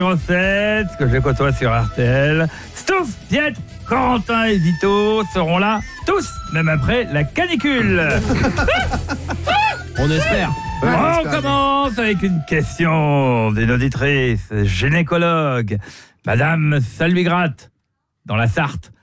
Grosset, que je côtoie sur RTL. Stouff, Pietre, Corentin et Vito seront là tous, même après la canicule. On espère. On commence avec une question d'une auditrice gynécologue, Madame Salvigratte, dans la Sarthe.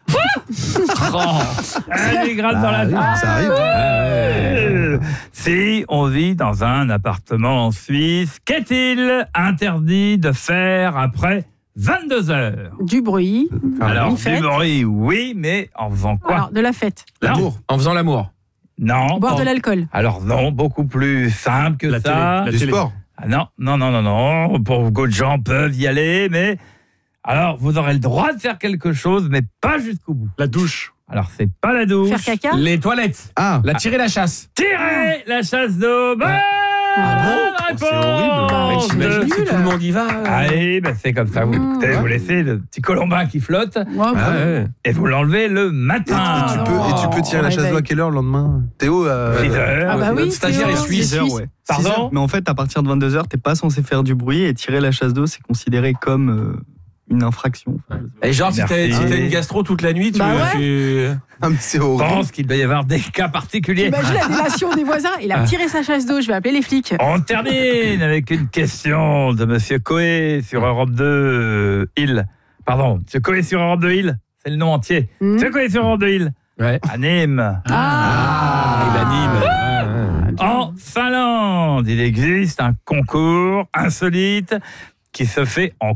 Salvigratte dans la Sarthe. Ça arrive. Si on vit dans un appartement en Suisse, qu'est-il interdit de faire après 22 heures? Du bruit. Alors, une du fête. bruit, oui, mais en faisant quoi? Alors, de la fête. L'amour. En faisant l'amour. Non. Boire de l'alcool. Alors non, beaucoup plus simple que ça. Du sport. Ah non. Beaucoup de gens peuvent y aller, mais alors vous aurez le droit de faire quelque chose, mais pas jusqu'au bout. La douche. Alors c'est pas la douche. Faire caca. Les toilettes. Ah, Tirer la chasse. Tirer la chasse d'eau. Bonne réponse. c'est horrible. Mais t'imagines nul. si tout le monde y va. Allez, c'est comme ça. Vous, écoutez, vous laissez le petit colombin qui flotte Ouais, Ah ouais. et vous l'enlevez le et matin. tu peux tirer la chasse d'eau à quelle heure le lendemain? Théo, 6 heures. Ah bah oui, Notre stagiaire Théo, est suisse. c'est suisse. Pardon? Mais en fait, à partir de 22h, t'es pas censé faire du bruit et tirer la chasse d'eau, c'est considéré comme une infraction. Et genre, si Merci. t'as une gastro toute la nuit, Bah ouais. ah, mais c'est Je horrible. pense qu'il doit y avoir des cas particuliers. Imagine la délation des voisins. Il a tiré sa chasse d'eau. Je vais appeler les flics. On termine avec une question de Monsieur Coé sur Europe 2 Hill. Pardon, Monsieur Coé sur Europe 2 Hill, c'est le nom entier. Monsieur Coé sur Europe 2 Hill, Ouais. à Nîmes. Il anime. En Finlande, il existe un concours insolite qui se fait en